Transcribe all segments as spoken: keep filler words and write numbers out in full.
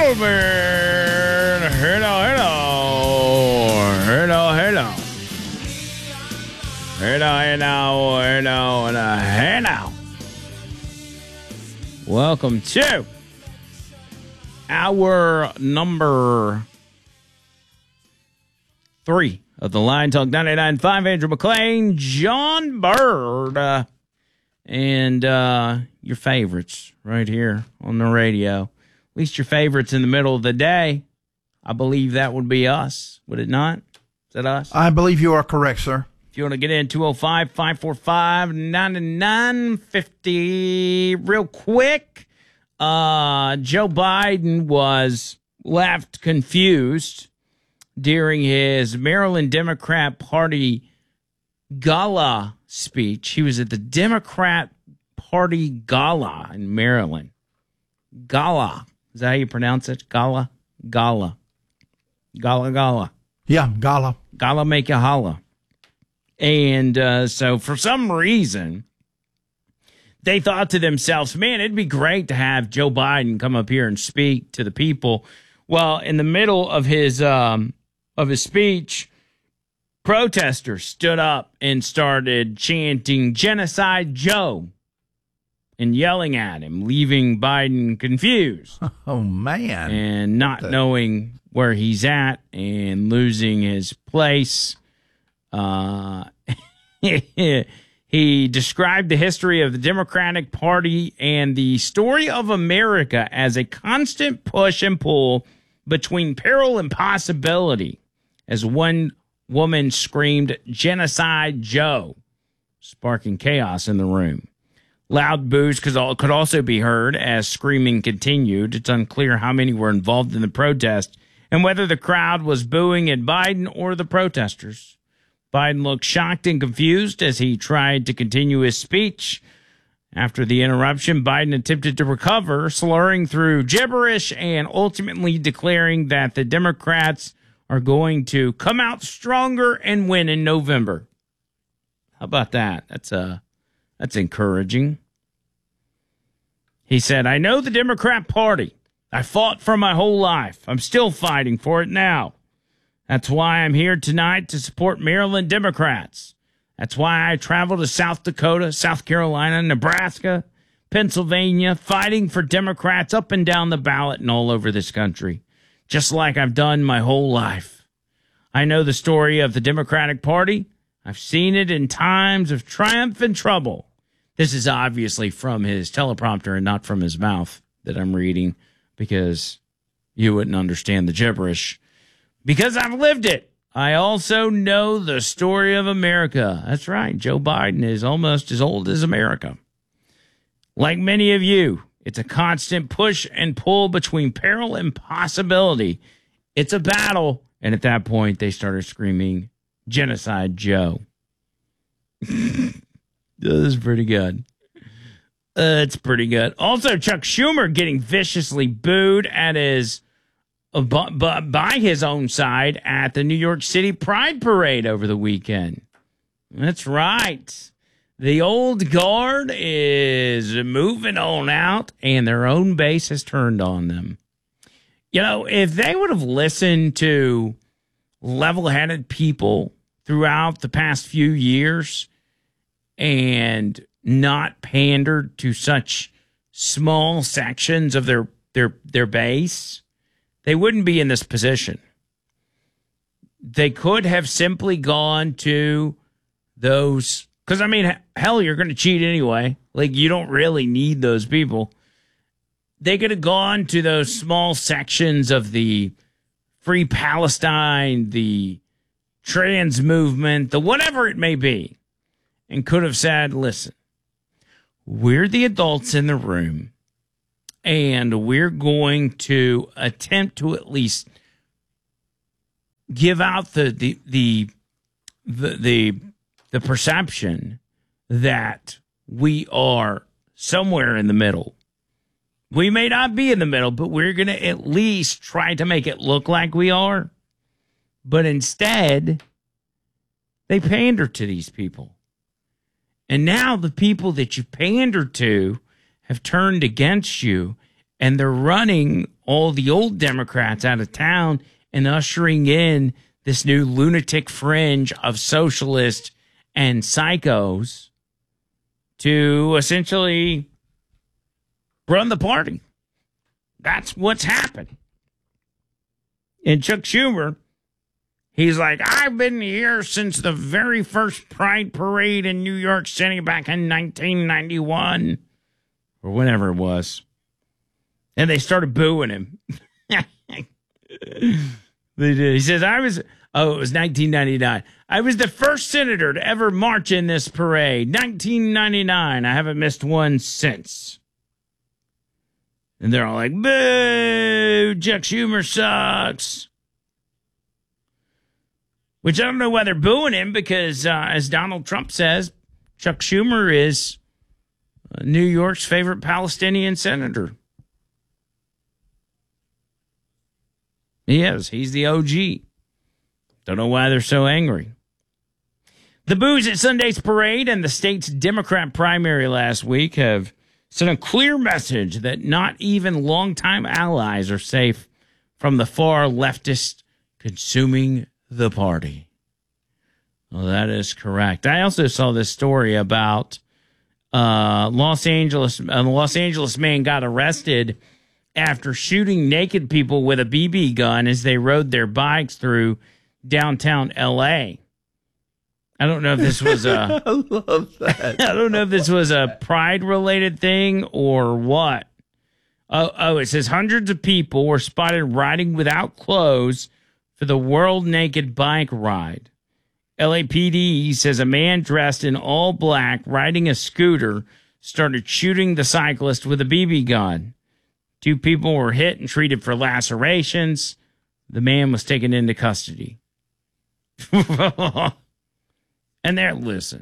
gentlemen, hello, hello, hello, hello, hello, hello, hello, hello, hello. Welcome to our number three of the Line Talk ninety-nine point five. Andrew McClain, John Bird, uh, and uh, your favorites right here on the radio. At least your favorites in the middle of the day. I believe that would be us, would it not? Is that us? I believe you are correct, sir. If you want to get in, two oh five, five four five, nine nine five oh. Real quick, uh, Joe Biden was left confused during his Maryland Democrat Party gala speech. He was at the Democrat Party gala in Maryland. Gala. Is that how you pronounce it? Gala? Gala. Gala, gala. Yeah, gala. Gala make you holla. And uh, so for some reason, they thought to themselves, man, it'd be great to have Joe Biden come up here and speak to the people. Well, in the middle of his um, of his speech, protesters stood up and started chanting Genocide Joe and yelling at him, leaving Biden confused. Oh, man. And not knowing where he's at and losing his place. Uh, he described the history of the Democratic Party and the story of America as a constant push and pull between peril and possibility, as one woman screamed, Genocide Joe, sparking chaos in the room. Loud boos could also be heard as screaming continued. It's unclear how many were involved in the protest and whether the crowd was booing at Biden or the protesters. Biden looked shocked and confused as he tried to continue his speech. After the interruption, Biden attempted to recover, slurring through gibberish and ultimately declaring that the Democrats are going to come out stronger and win in November. How about that? That's uh, that's encouraging. He said, I know the Democrat Party. I fought for my whole life. I'm still fighting for it now. That's why I'm here tonight to support Maryland Democrats. That's why I travel to South Dakota, South Carolina, Nebraska, Pennsylvania, fighting for Democrats up and down the ballot and all over this country, just like I've done my whole life. I know the story of the Democratic Party. I've seen it in times of triumph and trouble. This is obviously from his teleprompter and not from his mouth that I'm reading, because you wouldn't understand the gibberish. Because I've lived it. I also know the story of America. That's right. Joe Biden is almost as old as America. Like many of you, it's a constant push and pull between peril and possibility. It's a battle. And at that point, they started screaming, Genocide Joe. This is pretty good. Uh, it's pretty good. Also, Chuck Schumer getting viciously booed at his uh, b- b- by his own side at the New York City Pride Parade over the weekend. That's right. The old guard is moving on out, and their own base has turned on them. You know, if they would have listened to level-headed people throughout the past few years and not pandered to such small sections of their their their base, they wouldn't be in this position. They could have simply gone to those, because, I mean, hell, you're going to cheat anyway. Like, you don't really need those people. They could have gone to those small sections of the Free Palestine, the trans movement, the whatever it may be, and could have said, listen, we're the adults in the room, and we're going to attempt to at least give out the the the the the, the perception that we are somewhere in the middle. We may not be in the middle, but we're going to at least try to make it look like we are. But instead, they pander to these people. And now the people that you pander to have turned against you, and they're running all the old Democrats out of town and ushering in this new lunatic fringe of socialists and psychos to essentially run the party. That's what's happened. And Chuck Schumer, he's like, I've been here since the very first Pride Parade in New York City back in nineteen ninety-one. Or whenever it was. And they started booing him. They did. He says, I was, oh, it was nineteen ninety-nine. I was the first senator to ever march in this parade. nineteen ninety-nine. I haven't missed one since. And they're all like, boo, Chuck Schumer sucks. Which I don't know why they're booing him because, uh, as Donald Trump says, Chuck Schumer is New York's favorite Palestinian senator. He is. He's the O G. Don't know why they're so angry. The boos at Sunday's parade and the state's Democrat primary last week have sent a clear message that not even longtime allies are safe from the far leftist consuming the party. Well, that is correct. I also saw this story about uh, Los Angeles. A Los Angeles man got arrested after shooting naked people with a B B gun as they rode their bikes through downtown L A. I don't know if this was a. I love that. I don't know if this was a pride-related thing or what. Oh, oh, it says hundreds of people were spotted riding without clothes for the World Naked Bike Ride. L A P D says a man dressed in all black riding a scooter started shooting the cyclist with a B B gun. Two people were hit and treated for lacerations. The man was taken into custody. And there, listen.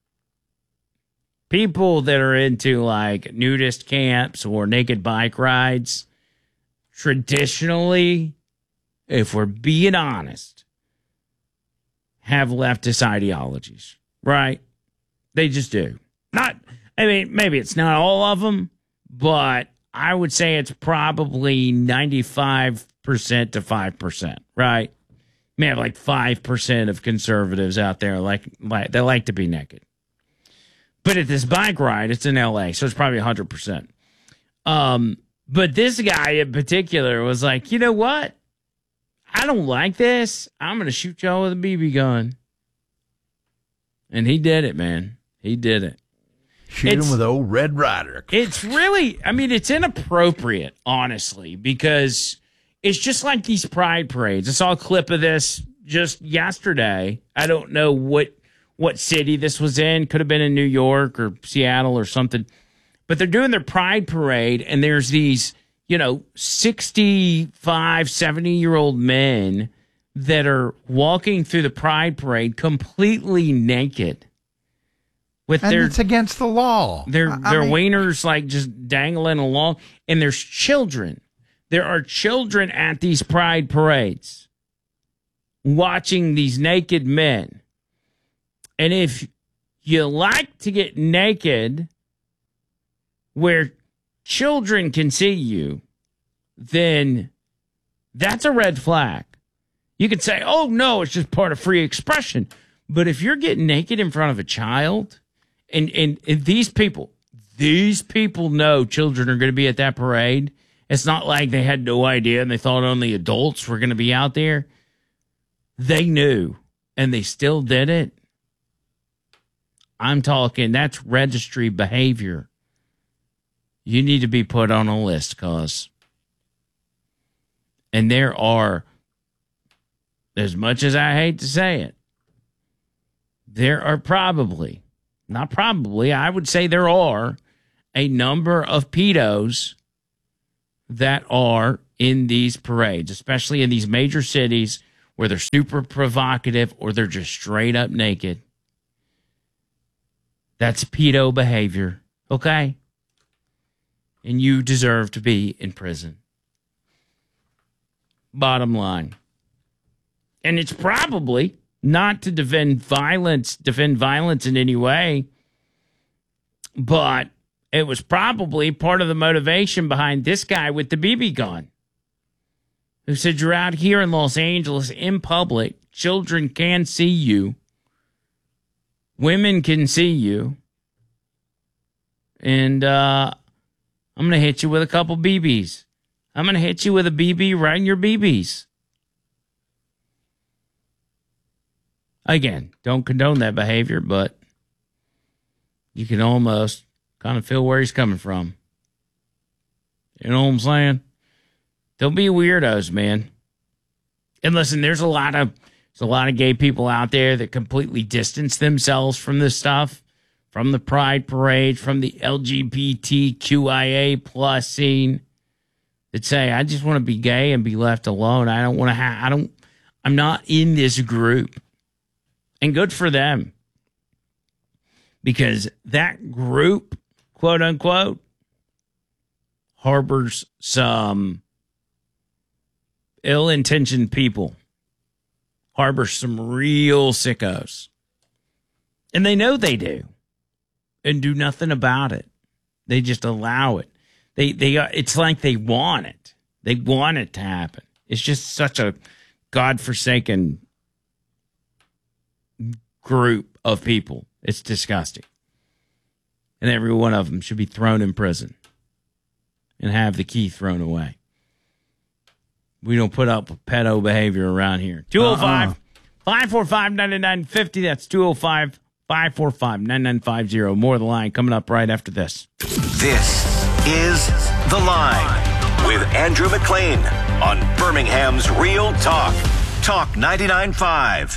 People that are into like nudist camps or naked bike rides, traditionally, if we're being honest, have leftist ideologies, right? They just do. Not, I mean, maybe it's not all of them, but I would say it's probably ninety-five percent to five percent, right? You may have like five percent of conservatives out there like, like they like to be naked. But at this bike ride, it's in L A, so it's probably one hundred percent. Um, but this guy in particular was like, you know what? I don't like this. I'm going to shoot y'all with a B B gun. And he did it, man. He did it. Shoot It's- him with old Red Ryder. It's really, I mean, it's inappropriate, honestly, because it's just like these pride parades. I saw a clip of this just yesterday. I don't know what what city this was in. Could have been in New York or Seattle or something. But they're doing their pride parade, and there's these, you know, sixty-five, seventy-year-old men that are walking through the pride parade completely naked. With And their it's against the law. their I- I their mean, wieners like just dangling along, and there's children. There are children at these pride parades watching these naked men. And if you like to get naked where children can see you, then that's a red flag. You could say, oh, no, it's just part of free expression. But if you're getting naked in front of a child, and, and, and these people, these people know children are going to be at that parade. It's not like they had no idea and they thought only adults were going to be out there. They knew, and they still did it. I'm talking, that's registry behavior. You need to be put on a list, cause. And there are, as much as I hate to say it, there are probably, not probably, I would say there are a number of pedos that are in these parades, especially in these major cities where they're super provocative or they're just straight up naked. That's pedo behavior, okay? And you deserve to be in prison. Bottom line. And it's probably not to defend violence, defend violence in any way, but it was probably part of the motivation behind this guy with the B B gun. who said you're out here in Los Angeles in public. Children can see you. Women can see you. And uh, I'm going to hit you with a couple B Bs. I'm going to hit you with a B B right in your B Bs. Again, don't condone that behavior, but you can almost kind of feel where he's coming from. You know what I'm saying? Don't be weirdos, man. And listen, there's a lot of there's a lot of gay people out there that completely distance themselves from this stuff, from the Pride Parade, from the L G B T Q I A plus scene, that say, I just want to be gay and be left alone. I don't want to have, I don't, I'm not in this group. And good for them. Because that group, quote unquote, harbors some ill-intentioned people, harbors some real sickos. And they know they do. And do nothing about it. They just allow it. They they it's like they want it. They want it to happen. It's just such a godforsaken group of people. It's disgusting. And every one of them should be thrown in prison and have the key thrown away. We don't put up with pedo behavior around here. two oh five, five four five, nine nine five oh. That's two oh five, five four five, nine nine five oh. More of the line coming up right after this. This is The Line with Andrew McLean on Birmingham's Real Talk. Talk ninety-nine point five.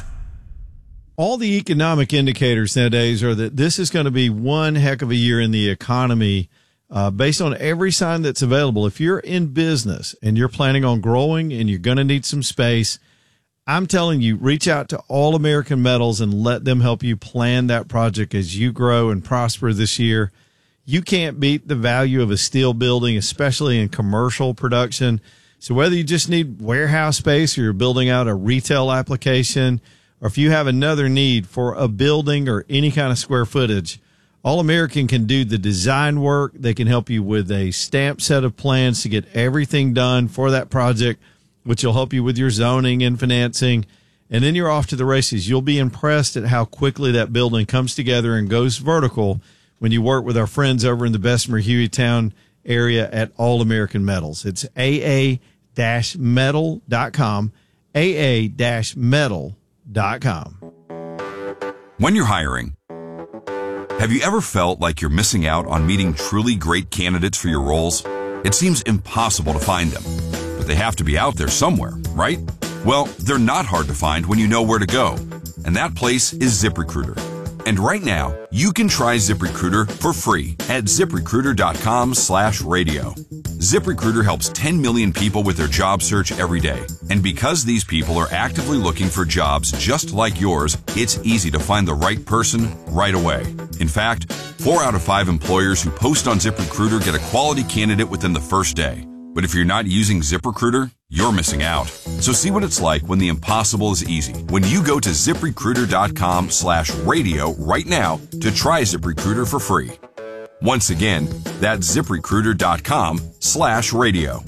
All the economic indicators nowadays are that this is going to be one heck of a year in the economy, uh, based on every sign that's available. If you're in business and you're planning on growing and you're going to need some space, I'm telling you, reach out to All American Metals and let them help you plan that project as you grow and prosper this year. You can't beat the value of a steel building, especially in commercial production. So whether you just need warehouse space or you're building out a retail application, or if you have another need for a building or any kind of square footage, All American can do the design work. They can help you with a stamped set of plans to get everything done for that project, which will help you with your zoning and financing. And then you're off to the races. You'll be impressed at how quickly that building comes together and goes vertical when you work with our friends over in the Bessemer Hueytown area at All American Metals. It's A A metal dot com, A A metal dot com. When you're hiring, have you ever felt like you're missing out on meeting truly great candidates for your roles? It seems impossible to find them, but they have to be out there somewhere, right? Well, they're not hard to find when you know where to go, and that place is ZipRecruiter. And right now, you can try ZipRecruiter for free at ZipRecruiter.com slash radio. ZipRecruiter helps ten million people with their job search every day. And because these people are actively looking for jobs just like yours, it's easy to find the right person right away. In fact, four out of five employers who post on ZipRecruiter get a quality candidate within the first day. But if you're not using ZipRecruiter, you're missing out. So see what it's like when the impossible is easy. When you go to ZipRecruiter.com slash radio right now to try ZipRecruiter for free. Once again, that's ZipRecruiter.com slash radio.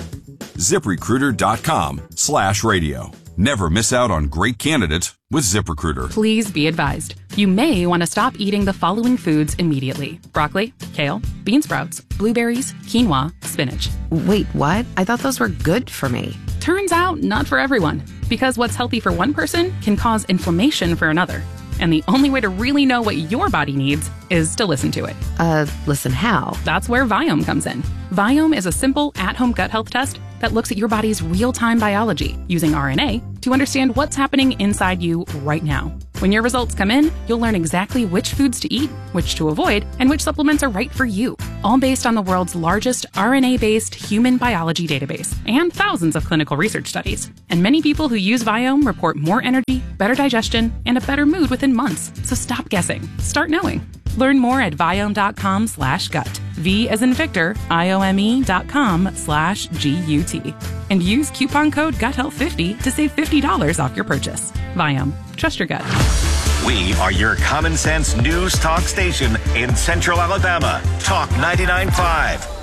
ZipRecruiter.com slash radio. Never miss out on great candidates with ZipRecruiter. Please be advised. You may want to stop eating the following foods immediately. Broccoli, kale, bean sprouts, blueberries, quinoa, spinach. Wait, what? I thought those were good for me. Turns out, not for everyone. Because what's healthy for one person can cause inflammation for another. And the only way to really know what your body needs is to listen to it. Uh, listen how? That's where Viome comes in. Viome is a simple at-home gut health test that looks at your body's real-time biology using R N A to understand what's happening inside you right now. When your results come in, you'll learn exactly which foods to eat, which to avoid, and which supplements are right for you, all based on the world's largest R N A-based human biology database and thousands of clinical research studies. And many people who use Viome report more energy, better digestion, and a better mood within months. So stop guessing. Start knowing. Learn more at Viome.com slash gut. V as in Victor, I-O-M-E dot com slash G-U-T. And use coupon code gut health fifty to save fifty dollars off your purchase. Viome. Trust your gut. We are your common sense news talk station in Central Alabama. Talk ninety-nine point five.